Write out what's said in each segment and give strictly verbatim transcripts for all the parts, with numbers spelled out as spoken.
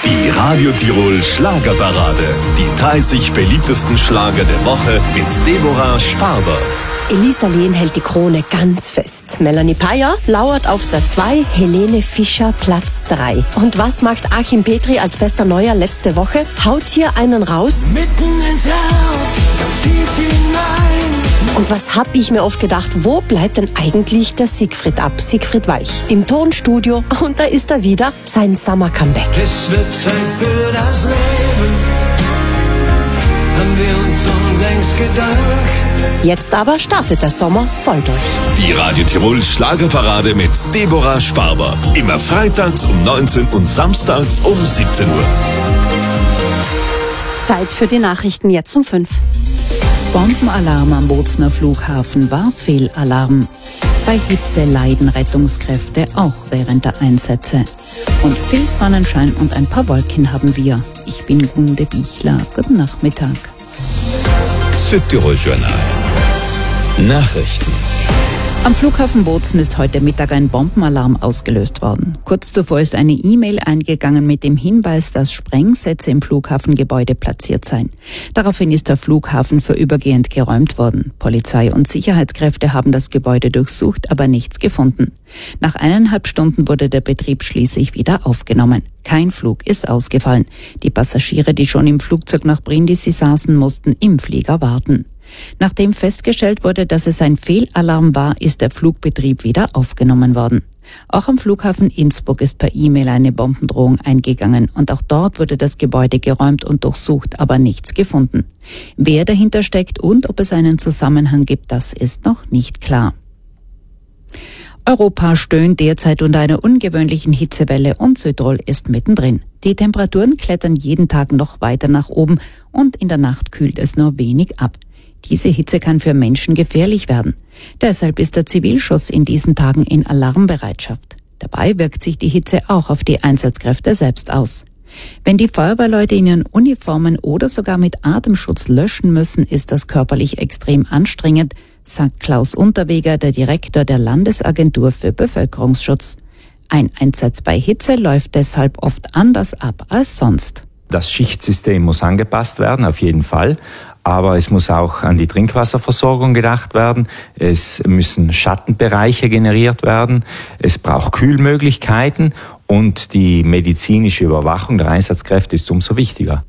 Die Radio Tirol Schlagerparade. Die dreißig beliebtesten Schlager der Woche mit Deborah Sparber. Elisa Lehn hält die Krone ganz fest. Melanie Payer lauert auf der zwei, Helene Fischer Platz drei. Und was macht Achim Petri als bester Neuer letzte Woche? Haut hier einen raus? Mitten ins Herz, ganz tief hinein. Und was hab ich mir oft gedacht, wo bleibt denn eigentlich der Siegfried ab? Siegfried Weich im Tonstudio, und da ist er wieder, sein Summer-Comeback. Es wird Zeit für das Leben, haben wir uns schon längst gedacht. Jetzt aber startet der Sommer voll durch. Die Radio Tirol Schlagerparade mit Deborah Sparber. Immer freitags um neunzehn und samstags um siebzehn Uhr. Zeit für die Nachrichten jetzt um fünf. Bombenalarm am Bozner Flughafen war Fehlalarm. Bei Hitze leiden Rettungskräfte auch während der Einsätze. Und viel Sonnenschein und ein paar Wolken haben wir. Ich bin Gunde Bichler. Guten Nachmittag. Südtirol Journal. Nachrichten. Am Flughafen Bozen ist heute Mittag ein Bombenalarm ausgelöst worden. Kurz zuvor ist eine E-Mail eingegangen mit dem Hinweis, dass Sprengsätze im Flughafengebäude platziert seien. Daraufhin ist der Flughafen vorübergehend geräumt worden. Polizei und Sicherheitskräfte haben das Gebäude durchsucht, aber nichts gefunden. Nach eineinhalb Stunden wurde der Betrieb schließlich wieder aufgenommen. Kein Flug ist ausgefallen. Die Passagiere, die schon im Flugzeug nach Brindisi saßen, mussten im Flieger warten. Nachdem festgestellt wurde, dass es ein Fehlalarm war, ist der Flugbetrieb wieder aufgenommen worden. Auch am Flughafen Innsbruck ist per E-Mail eine Bombendrohung eingegangen und auch dort wurde das Gebäude geräumt und durchsucht, aber nichts gefunden. Wer dahinter steckt und ob es einen Zusammenhang gibt, das ist noch nicht klar. Europa stöhnt derzeit unter einer ungewöhnlichen Hitzewelle und Südtirol ist mittendrin. Die Temperaturen klettern jeden Tag noch weiter nach oben und in der Nacht kühlt es nur wenig ab. Diese Hitze kann für Menschen gefährlich werden. Deshalb ist der Zivilschutz in diesen Tagen in Alarmbereitschaft. Dabei wirkt sich die Hitze auch auf die Einsatzkräfte selbst aus. Wenn die Feuerwehrleute in ihren Uniformen oder sogar mit Atemschutz löschen müssen, ist das körperlich extrem anstrengend, sagt Klaus Unterweger, der Direktor der Landesagentur für Bevölkerungsschutz. Ein Einsatz bei Hitze läuft deshalb oft anders ab als sonst. Das Schichtsystem muss angepasst werden, auf jeden Fall. Aber es muss auch an die Trinkwasserversorgung gedacht werden. Es müssen Schattenbereiche generiert werden. Es braucht Kühlmöglichkeiten und die medizinische Überwachung der Einsatzkräfte ist umso wichtiger.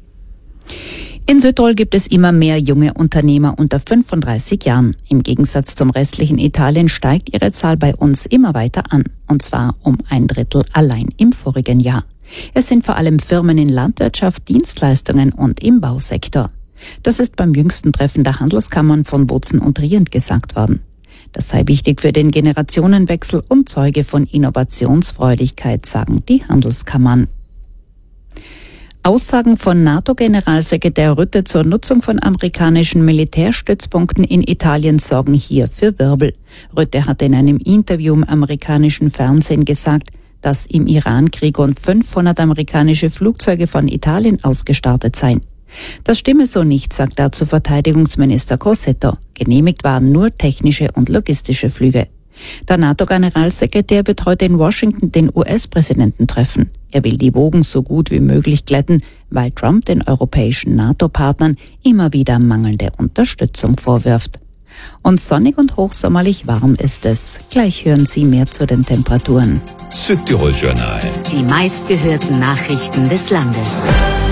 In Südtirol gibt es immer mehr junge Unternehmer unter fünfunddreißig Jahren. Im Gegensatz zum restlichen Italien steigt ihre Zahl bei uns immer weiter an. Und zwar um ein Drittel allein im vorigen Jahr. Es sind vor allem Firmen in Landwirtschaft, Dienstleistungen und im Bausektor. Das ist beim jüngsten Treffen der Handelskammern von Bozen und Trient gesagt worden. Das sei wichtig für den Generationenwechsel und Zeuge von Innovationsfreudigkeit, sagen die Handelskammern. Aussagen von NATO-Generalsekretär Rutte zur Nutzung von amerikanischen Militärstützpunkten in Italien sorgen hier für Wirbel. Rutte hatte in einem Interview im amerikanischen Fernsehen gesagt, dass im Irankrieg rund fünfhundert amerikanische Flugzeuge von Italien ausgestartet seien. Das stimme so nicht, sagt dazu Verteidigungsminister Crosetto. Genehmigt waren nur technische und logistische Flüge. Der NATO-Generalsekretär wird heute in Washington den U S-Präsidenten treffen. Er will die Wogen so gut wie möglich glätten, weil Trump den europäischen NATO-Partnern immer wieder mangelnde Unterstützung vorwirft. Und sonnig und hochsommerlich warm ist es. Gleich hören Sie mehr zu den Temperaturen. Südtirol Journal. Die meistgehörten Nachrichten des Landes.